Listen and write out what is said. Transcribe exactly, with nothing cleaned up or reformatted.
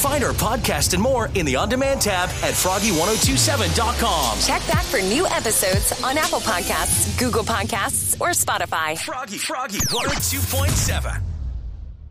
Find our podcast and more in the On Demand tab at froggy ten twenty-seven dot com. Check back for new episodes on Apple Podcasts, Google Podcasts, or Spotify. Froggy, Froggy one oh two point seven.